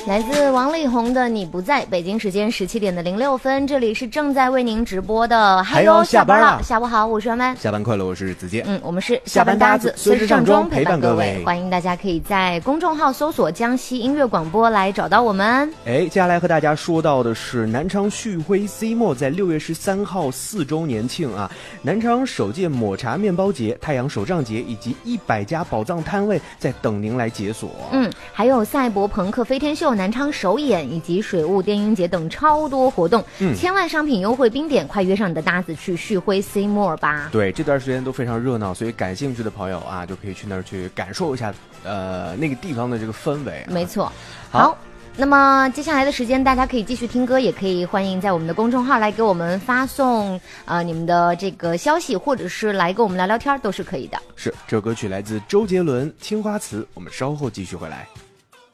来自王力宏的《你不在》，北京时间17点06分，这里是正在为您直播的嗨哟下班了，下午好，我是阿曼， 下班快乐，我是子健。 我们是下班搭子，随时上钟陪伴各位。欢迎大家可以在公众号搜索江西音乐广播来找到我们。 接下来和大家说到的是南昌旭辉 C 墨在6月13号4周年庆啊，南昌首届抹茶面包节、太阳手账节以及100家宝藏摊位在等您来解锁。 还有赛博朋克飞天秀、南昌首演以及水雾电音节等超多活动，千万商品优惠冰点，快约上你的搭子去旭辉 C More 吧。 对，这段时间都非常热闹，所以感兴趣的朋友啊，就可以去那儿去感受一下那个地方的这个氛围。 没错。好，那么接下来的时间大家可以继续听歌，也可以欢迎在我们的公众号来给我们发送你们的这个消息，或者是来跟我们聊聊天都是可以的。 是，这首歌曲来自周杰伦《青花瓷》，我们稍后继续回来。